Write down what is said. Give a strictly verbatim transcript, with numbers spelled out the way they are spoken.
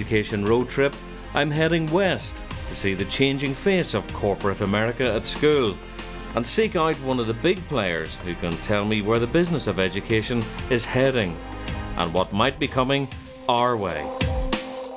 education road trip, I'm heading west to see the changing face of corporate America at school and seek out one of the big players who can tell me where the business of education is heading and what might be coming our way.